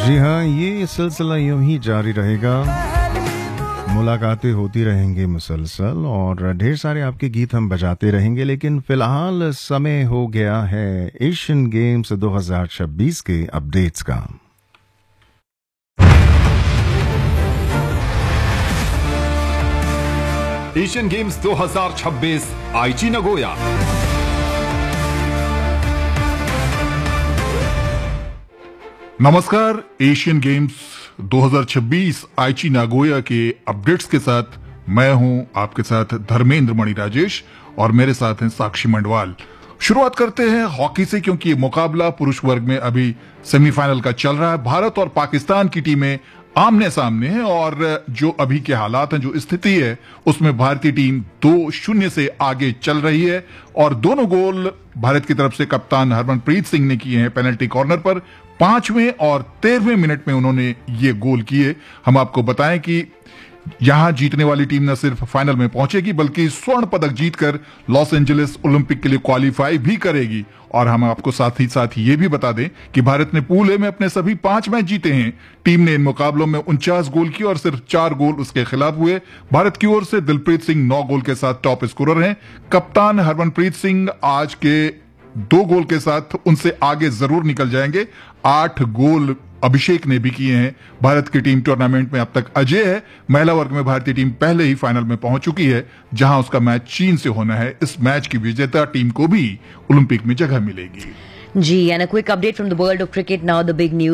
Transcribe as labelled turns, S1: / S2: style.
S1: जी हाँ, ये सिलसिला यूं ही जारी रहेगा। मुलाकातें होती रहेंगी मुसलसल और ढेर सारे आपके गीत हम बजाते रहेंगे, लेकिन फिलहाल समय हो गया है एशियन गेम्स 2026 के अपडेट्स का।
S2: एशियन गेम्स 2026 आईची नगोया।
S3: नमस्कार, एशियन गेम्स 2026 आईची नागोया के अपडेट्स के साथ मैं हूं आपके साथ धर्मेंद्र मणि राजेश और मेरे साथ हैं साक्षी मंडवाल। शुरुआत करते हैं हॉकी से, क्योंकि ये मुकाबला पुरुष वर्ग में अभी सेमीफाइनल का चल रहा है। भारत और पाकिस्तान की टीमें आमने सामने हैं और जो अभी के हालात हैं, जो स्थिति है, उसमें भारतीय टीम 2-0 से आगे चल रही है और दोनों गोल भारत की तरफ से कप्तान हरमनप्रीत सिंह ने किए हैं पेनल्टी कॉर्नर पर। 5वें और 13वें मिनट में उन्होंने ये गोल किए। हम आपको बताएं कि यहां जीतने वाली टीम न सिर्फ फाइनल में पहुंचेगी बल्कि स्वर्ण पदक जीतकर लॉस एंजलिस ओलंपिक के लिए क्वालिफाई भी करेगी। और हम आपको साथ ही ये भी बता दें कि भारत ने पूल ए में अपने सभी 5 मैच जीते हैं। टीम ने इन मुकाबलों में 49 गोल किए और सिर्फ 4 गोल उसके खिलाफ हुए। भारत की ओर से दिलप्रीत सिंह 9 गोल के साथ टॉप स्कोरर हैं। कप्तान हरमनप्रीत सिंह आज के 2 गोल के साथ उनसे आगे जरूर निकल जाएंगे। 8 गोल अभिषेक ने भी किए हैं। भारत की टीम टूर्नामेंट में अब तक अजय है। महिला वर्ग में भारतीय टीम पहले ही फाइनल में पहुंच चुकी है, जहां उसका मैच चीन से होना है। इस मैच की विजेता टीम को भी ओलंपिक में जगह मिलेगी।
S4: जी, and a quick update from the world of cricket now. The big news